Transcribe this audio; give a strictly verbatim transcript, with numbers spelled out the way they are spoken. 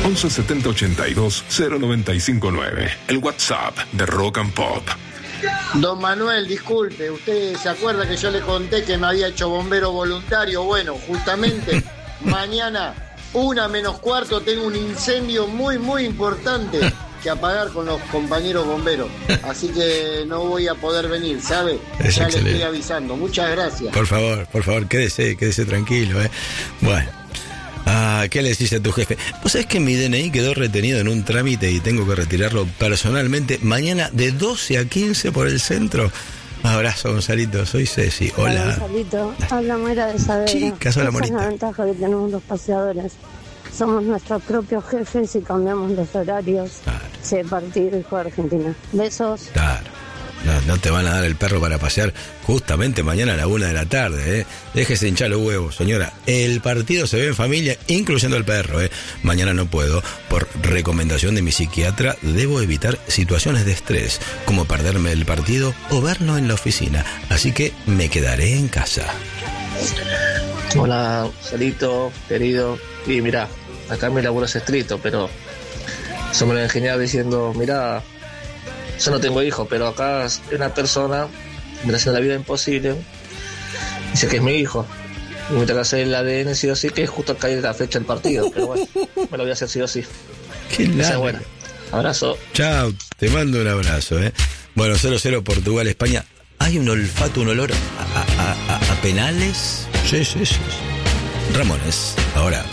once setenta ochenta y dos cero noventa y cinco nueve. El WhatsApp de Rock and Pop. Don Manuel, disculpe, ¿usted se acuerda que yo le conté que me había hecho bombero voluntario? Bueno, justamente mañana, una menos cuarto, tengo un incendio muy, muy importante que apagar con los compañeros bomberos. Así que no voy a poder venir, ¿sabe? Es ya excelente. le estoy avisando. Muchas gracias. Por favor, por favor, quédese, quédese tranquilo, ¿eh? Bueno. Ah, ¿qué le decís a tu jefe? Vos sabés que mi D N I quedó retenido en un trámite y tengo que retirarlo personalmente mañana de doce a quince por el centro. Un abrazo, Gonzalito. Soy Ceci. Hola. Hola, Gonzalito. Habla Moira de Saavedra. Chicas, hola, Esa Morita. es la ventaja que tenemos los paseadores. Somos nuestros propios jefes y cambiamos los horarios. Claro. Se partido y juega Argentina. Besos. Claro. No, no te van a dar el perro para pasear justamente mañana a la una de la tarde, ¿eh? Déjese hinchar los huevos, señora. El partido se ve en familia, incluyendo el perro, ¿eh? Mañana no puedo. Por recomendación de mi psiquiatra, debo evitar situaciones de estrés, como perderme el partido o verlo en la oficina. Así que me quedaré en casa. Hola, Salito, querido. Y mirá, acá mi laburo es estricto, pero eso me lo ingeniaba diciendo, mirá, yo no tengo hijos, pero acá es una persona me está haciendo la vida imposible. Dice que es mi hijo. Y me tengo que hacer el A D N sí o sí, que es justo cae la fecha del partido. Pero bueno, me lo voy a hacer sí o sí. Qué Esa es larga. buena. Abrazo. Chao, te mando un abrazo, ¿eh? Bueno, cero cero Portugal, España. ¿Hay un olfato, un olor a, a, a, a penales? Sí, sí, sí. Ramones, ahora.